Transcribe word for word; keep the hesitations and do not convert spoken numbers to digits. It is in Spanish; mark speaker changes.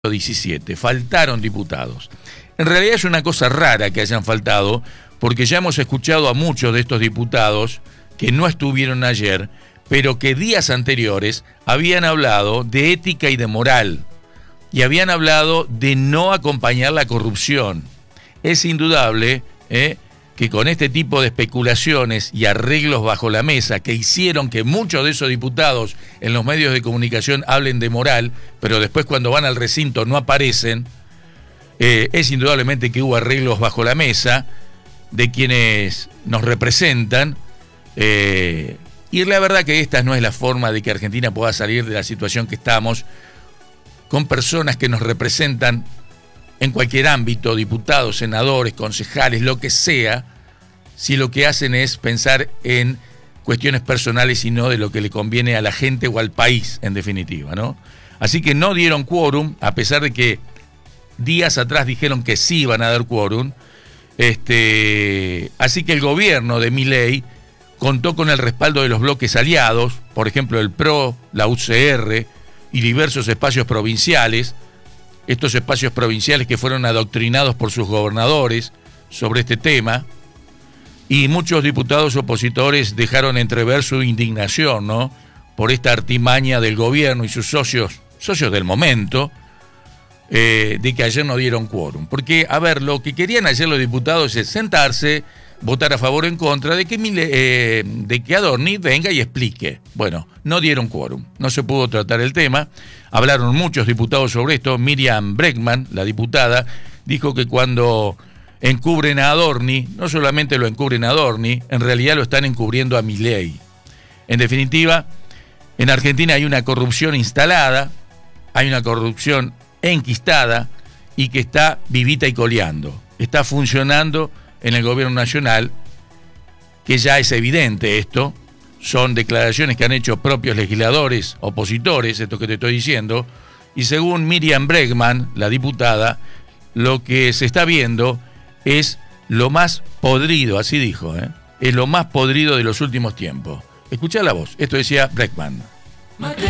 Speaker 1: diecisiete, faltaron diputados. En realidad es una cosa rara que hayan faltado, porque ya hemos escuchado a muchos de estos diputados que no estuvieron ayer, pero que días anteriores habían hablado de ética y de moral, y habían hablado de no acompañar la corrupción. Es indudable ¿eh? que con este tipo de especulaciones y arreglos bajo la mesa que hicieron que muchos de esos diputados en los medios de comunicación hablen de moral, pero después cuando van al recinto no aparecen, eh, es indudablemente que hubo arreglos bajo la mesa de quienes nos representan, eh, y la verdad que esta no es la forma de que Argentina pueda salir de la situación que estamos, con personas que nos representan en cualquier ámbito, diputados, senadores, concejales, lo que sea, si lo que hacen es pensar en cuestiones personales y no de lo que le conviene a la gente o al país, en definitiva, ¿no? Así que no dieron quórum, a pesar de que días atrás dijeron que sí iban a dar quórum. Este, así que el gobierno de Milei contó con el respaldo de los bloques aliados, por ejemplo el P R O, la U C R y diversos espacios provinciales, estos espacios provinciales que fueron adoctrinados por sus gobernadores sobre este tema, y muchos diputados opositores dejaron entrever su indignación, ¿no?, por esta artimaña del gobierno y sus socios, socios del momento, eh, de que ayer no dieron quórum. Porque, a ver, lo que querían ayer los diputados es sentarse, votar a favor o en contra de que, eh, de que Adorni venga y explique. Bueno, no dieron quórum, no se pudo tratar el tema. Hablaron muchos diputados sobre esto. Miriam Bregman, la diputada, dijo que cuando encubren a Adorni, no solamente lo encubren a Adorni, en realidad lo están encubriendo a Milei. En definitiva, en Argentina hay una corrupción instalada, hay una corrupción enquistada y que está vivita y coleando. Está funcionando en el gobierno nacional, que ya es evidente esto. Son declaraciones que han hecho propios legisladores opositores, esto que te estoy diciendo, y según Miriam Bregman, la diputada, lo que se está viendo es lo más podrido, así dijo, ¿eh? es lo más podrido de los últimos tiempos. Escuchá la voz, esto decía Bregman.